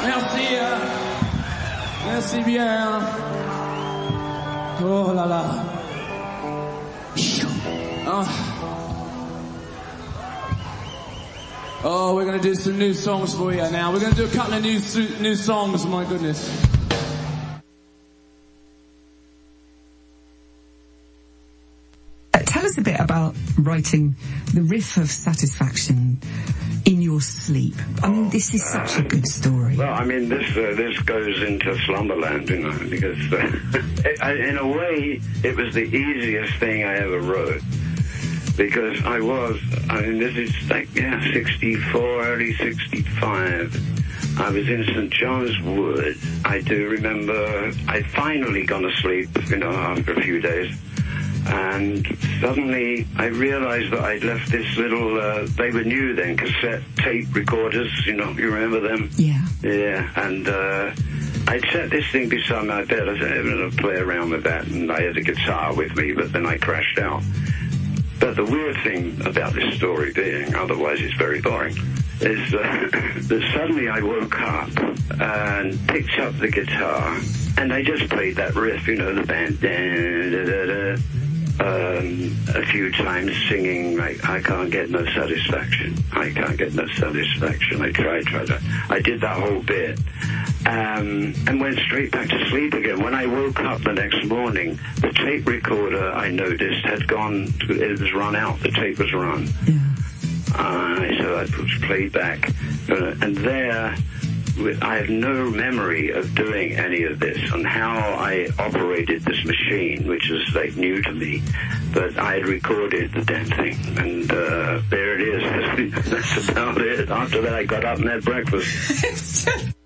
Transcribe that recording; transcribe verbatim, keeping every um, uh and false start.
Merci. Merci bien. Oh là là. Oh. Oh, we're going to do some new songs for you now. We're going to do a couple of new new songs, my goodness. Uh, tell us a bit about writing the riff of Satisfaction in your sleep. I mean, this is such a good story. Well, I mean, this uh, this goes into Slumberland, you know, because uh, it, in a way, it was the easiest thing I ever wrote. Because I was, I mean, this is like, yeah, sixty-four, early sixty-five. I was in Saint John's Wood. I do remember I'd finally gone to sleep, you know, after a few days. And suddenly I realized that I'd left this little, uh, they were new then, cassette tape recorders, you know, you remember them? Yeah. Yeah, and uh, I'd set this thing beside my bed. I said, I'm going to play around with that, and I had a guitar with me, but then I crashed out. But the weird thing about this story being, otherwise it's very boring, is uh, that suddenly I woke up and picked up the guitar, and I just played that riff, you know, the band, da, da, da, da, um, a few times singing, like, I can't get no satisfaction, I can't get no satisfaction, I tried, tried, tried. I did that whole bit, um, and went straight back to sleep again. When I woke up the next morning, the tape recorder, I noticed, had gone, it was run out, the tape was run. Yeah. Uh, so I played back, uh, and there, I have no memory of doing any of this and how I operated this machine, which is like new to me. But I had recorded the damn thing, and uh, there it is. That's about it. After that, I got up and had breakfast.